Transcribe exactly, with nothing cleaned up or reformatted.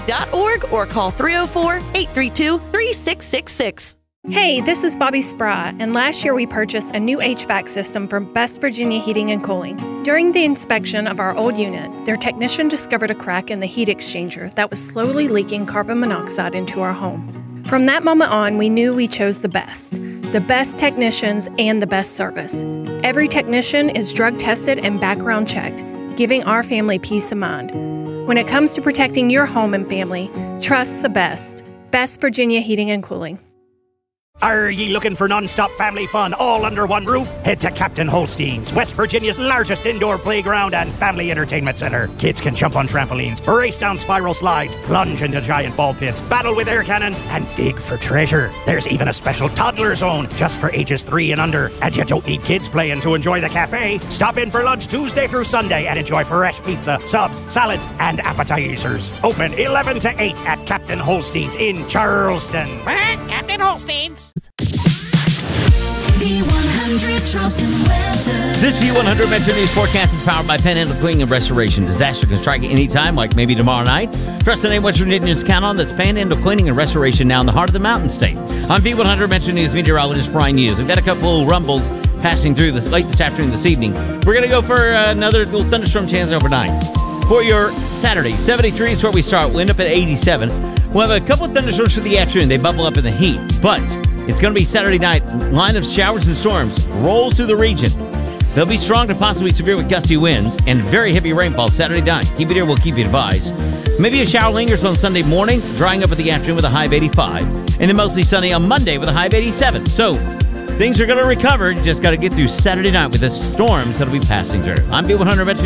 dot org or call three oh four, eight three two, three six six six. Hey, this is Bobby Spry, and last year we purchased a new H V A C system from Best Virginia Heating and Cooling. During the inspection of our old unit, their technician discovered a crack in the heat exchanger that was slowly leaking carbon monoxide into our home. From that moment on, we knew we chose the best. The best technicians and the best service. Every technician is drug tested and background checked, giving our family peace of mind. When it comes to protecting your home and family, trust the best. Best Virginia Heating and Cooling. Are ye looking for non-stop family fun all under one roof? Head to Captain Holstein's, West Virginia's largest indoor playground and family entertainment center. Kids can jump on trampolines, race down spiral slides, plunge into giant ball pits, battle with air cannons, and dig for treasure. There's even a special toddler zone just for ages three and under. And you don't need kids playing to enjoy the cafe. Stop in for lunch Tuesday through Sunday and enjoy fresh pizza, subs, salads, and appetizers. Open eleven to eight at Captain Holstein's in Charleston. Captain Holstein's. V one hundred Charleston weather. This V one hundred Metro News forecast is powered by Panhandle Cleaning and Restoration. Disaster can strike at any time, like maybe tomorrow night. Trust the name West Virginians count on. That's Panhandle Cleaning and Restoration now in the heart of the Mountain State. I'm V one hundred Metro News meteorologist Brian Hughes. We've got a couple of rumbles passing through this late this afternoon, this evening. We're going to go for uh, another little thunderstorm chance overnight. For your Saturday, seventy-three is where we start. We'll end up at eighty-seven. We'll have a couple of thunderstorms for the afternoon. They bubble up in the heat, but it's going to be Saturday night. Line of showers and storms rolls through the region. They'll be strong to possibly severe with gusty winds and very heavy rainfall Saturday night. Keep it here. We'll keep you advised. Maybe a shower lingers on Sunday morning, drying up at the afternoon with a high of eighty-five, and then mostly sunny on Monday with a high of eighty-seven. So things are going to recover. You just got to get through Saturday night with the storms that'll be passing through. I'm V one hundred Metro